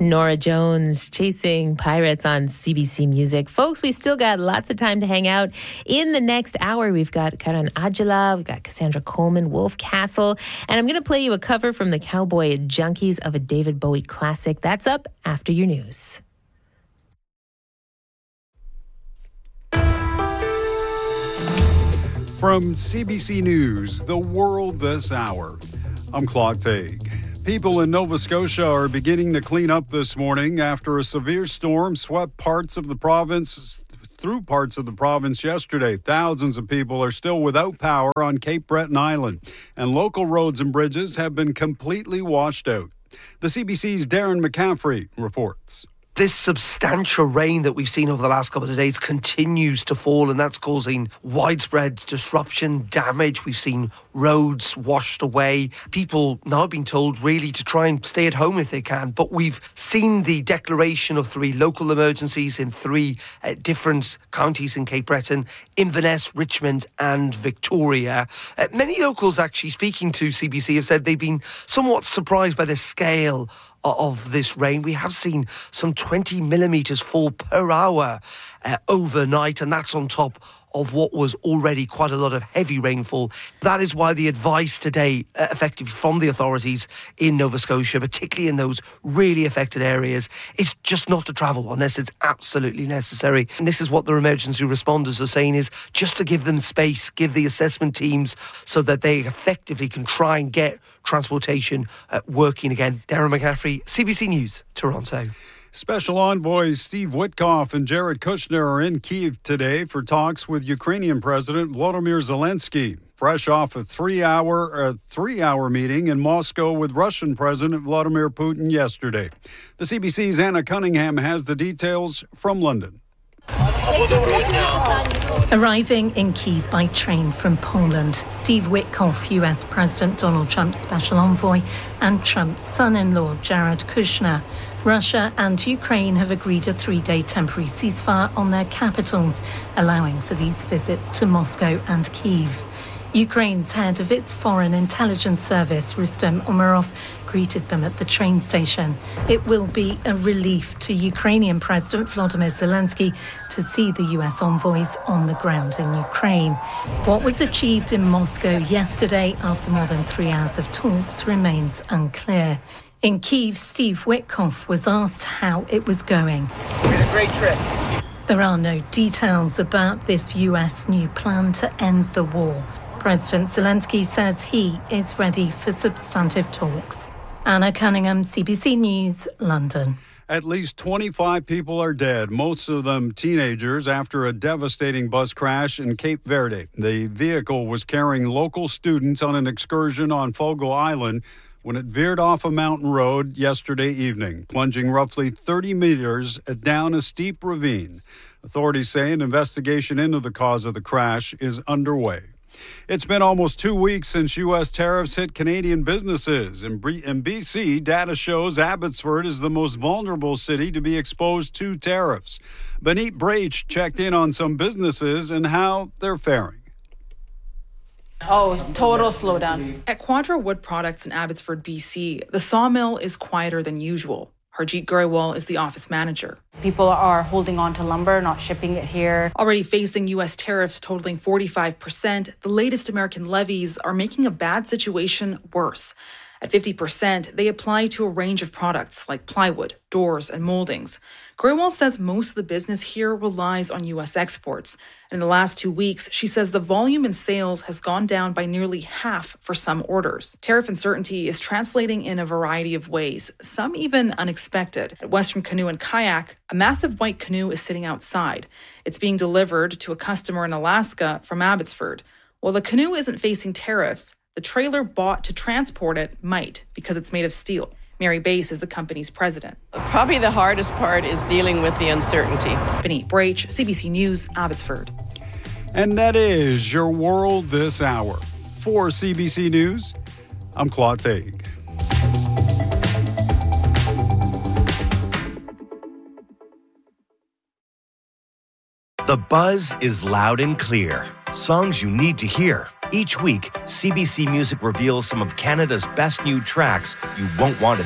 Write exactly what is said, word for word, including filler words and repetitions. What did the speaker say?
Norah Jones, Chasing Pirates on C B C Music. Folks, we've still got lots of time to hang out. In the next hour, we've got Karan Aujla, we've got Cassandra Coleman, Wolf Castle, and I'm going to play you a cover from the Cowboy Junkies of a David Bowie classic. That's up after your news. From C B C News, The World This Hour, I'm Claude Faig. People in Nova Scotia are beginning to clean up this morning after a severe storm swept parts of the province through parts of the province yesterday. Thousands of people are still without power on Cape Breton Island, and local roads and bridges have been completely washed out. The C B C's Darren McCaffrey reports. This substantial rain that we've seen over the last couple of days continues to fall, and that's causing widespread disruption, damage. We've seen roads washed away. People now being told really to try and stay at home if they can. But we've seen the declaration of three local emergencies in three uh, different counties in Cape Breton: Inverness, Richmond and Victoria. Uh, many locals actually speaking to C B C have said they've been somewhat surprised by the scale of this rain. We have seen some twenty millimetres fall per hour uh, overnight, and that's on top of what was already quite a lot of heavy rainfall. That is why the advice today, uh, effectively from the authorities in Nova Scotia, particularly in those really affected areas, is just not to travel unless it's absolutely necessary. And this is what the emergency responders are saying, is just to give them space, give the assessment teams so that they effectively can try and get transportation uh, working again. Darren McCaffrey, C B C News, Toronto. Special envoys Steve Witkoff and Jared Kushner are in Kyiv today for talks with Ukrainian President Volodymyr Zelensky, fresh off a three-hour uh, three-hour meeting in Moscow with Russian President Vladimir Putin yesterday. The C B C's Anna Cunningham has the details from London. Arriving in Kyiv by train from Poland, Steve Witkoff, U S President Donald Trump's special envoy, and Trump's son-in-law Jared Kushner. Russia and Ukraine have agreed a three-day temporary ceasefire on their capitals, allowing for these visits to Moscow and Kyiv. Ukraine's head of its foreign intelligence service, Rustem Umerov, greeted them at the train station. It will be a relief to Ukrainian President Volodymyr Zelensky to see the U S envoys on the ground in Ukraine. What was achieved in Moscow yesterday after more than three hours of talks remains unclear. In Kyiv, Steve Witkoff was asked how it was going. We had a great trip. There are no details about this U S new plan to end the war. President Zelensky says he is ready for substantive talks. Anna Cunningham, C B C News, London. At least twenty-five people are dead, most of them teenagers, after a devastating bus crash in Cape Verde. The vehicle was carrying local students on an excursion on Fogo Island when it veered off a mountain road yesterday evening, plunging roughly thirty meters down a steep ravine. Authorities say an investigation into the cause of the crash is underway. It's been almost two weeks since U S tariffs hit Canadian businesses. In B C, data shows Abbotsford is the most vulnerable city to be exposed to tariffs. Benit Brach checked in on some businesses and how they're faring. Oh, total slowdown. At Quadra Wood Products in Abbotsford, B C, the sawmill is quieter than usual. Harjeet Grewal is the office manager. People are holding on to lumber, not shipping it here. Already facing U S tariffs totaling forty-five percent, the latest American levies are making a bad situation worse. At fifty percent, they apply to a range of products like plywood, doors, and moldings. Grewal says most of the business here relies on U S exports. In the last two weeks, she says the volume in sales has gone down by nearly half for some orders. Tariff uncertainty is translating in a variety of ways, some even unexpected. At Western Canoe and Kayak, a massive white canoe is sitting outside. It's being delivered to a customer in Alaska from Abbotsford. While the canoe isn't facing tariffs, the trailer bought to transport it might, because it's made of steel. Mary Bass is the company's president. Probably the hardest part is dealing with the uncertainty. Benit Brach, C B C News, Abbotsford. And that is your world this hour. For C B C News, I'm Claude Faig. The buzz is loud and clear. Songs you need to hear. Each week, C B C Music reveals some of Canada's best new tracks you won't want to